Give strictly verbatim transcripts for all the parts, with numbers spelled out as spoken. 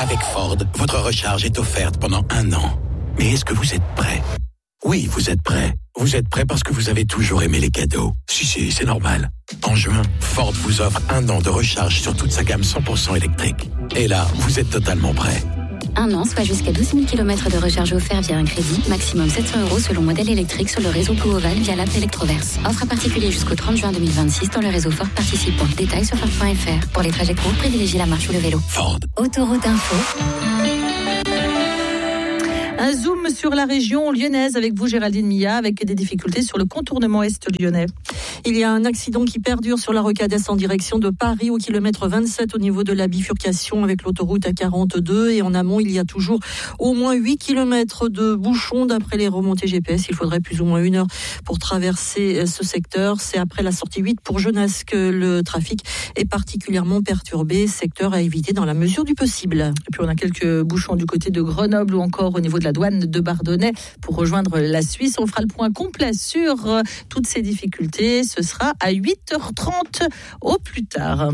Avec Ford, votre recharge est offerte pendant un an. Mais est-ce que vous êtes prêt ? Oui, vous êtes prêt. Vous êtes prêt parce que vous avez toujours aimé les cadeaux. Si, si, c'est normal. En juin, Ford vous offre un an de recharge sur toute sa gamme cent pour cent électrique. Et là, vous êtes totalement prêt. Un an, soit jusqu'à douze mille kilomètres de recharge offerts via un crédit, maximum sept cents euros selon modèle électrique sur le réseau Blue Oval via l'app Electroverse. Offre à particulier jusqu'au trente juin deux mille vingt-six dans le réseau Ford participant. Détails sur Ford point F R. Pour les trajets courts, privilégiez la marche ou le vélo. Ford. Autoroute Info. Un zoom sur la région lyonnaise avec vous, Géraldine Milla, avec des difficultés sur le contournement est lyonnais. Il y a un accident qui perdure sur la rocade Est en direction de Paris au kilomètre vingt-sept au niveau de la bifurcation avec l'autoroute A quarante-deux. Et en amont, il y a toujours au moins huit kilomètres de bouchons d'après les remontées G P S. Il faudrait plus ou moins une heure pour traverser ce secteur. C'est après la sortie huit pour Genasse que le trafic est particulièrement perturbé. Secteur à éviter dans la mesure du possible. Et puis on a quelques bouchons du côté de Grenoble ou encore au niveau de la douane de Bardonnay pour rejoindre la Suisse. On fera le point complet sur euh, toutes ces difficultés. Ce sera à huit heures trente au plus tard.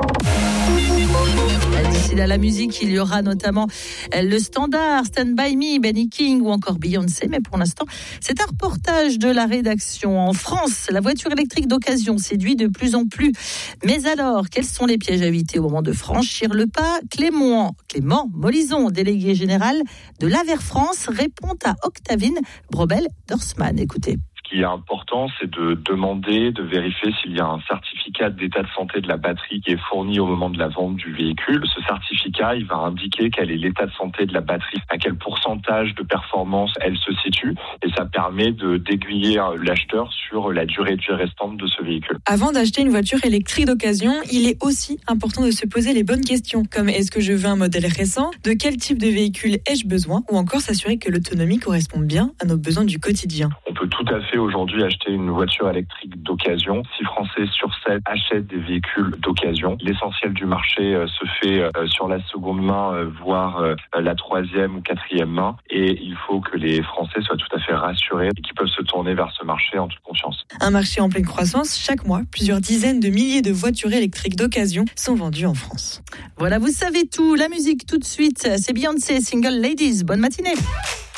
D'ici là, la musique, il y aura notamment le standard Stand By Me, Benny King ou encore Beyoncé. Mais pour l'instant, c'est un reportage de la rédaction. En France, la voiture électrique d'occasion séduit de plus en plus. Mais alors, quels sont les pièges à éviter au moment de franchir le pas ? Clément, Clément Molison, délégué général de l'Aver France, répond à Octavine Brobel-Dorsman. Écoutez. Ce qui est important, c'est de demander, de vérifier s'il y a un certificat d'état de santé de la batterie qui est fourni au moment de la vente du véhicule. Ce certificat, il va indiquer quel est l'état de santé de la batterie, à quel pourcentage de performance elle se situe, et ça permet de d'aiguiller l'acheteur sur la durée de vie restante de ce véhicule. Avant d'acheter une voiture électrique d'occasion, il est aussi important de se poser les bonnes questions, comme est-ce que je veux un modèle récent, de quel type de véhicule ai-je besoin, ou encore s'assurer que l'autonomie correspond bien à nos besoins du quotidien. On peut tout à fait aujourd'hui acheter une voiture électrique d'occasion. six Français sur sept achètent des véhicules d'occasion. L'essentiel du marché euh, se fait euh, sur la seconde main, euh, voire euh, la troisième ou quatrième main. Et il faut que les Français soient tout à fait rassurés et qu'ils peuvent se tourner vers ce marché en toute confiance. Un marché en pleine croissance. Chaque mois, plusieurs dizaines de milliers de voitures électriques d'occasion sont vendues en France. Voilà, vous savez tout. La musique tout de suite, c'est Beyoncé, Single Ladies. Bonne matinée.